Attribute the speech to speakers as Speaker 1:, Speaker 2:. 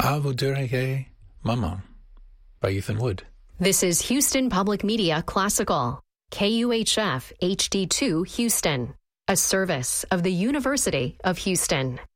Speaker 1: A Voudrais Maman by Ethan Wood.
Speaker 2: This is Houston Public Media Classical, KUHF HD2 Houston, a service of the University of Houston.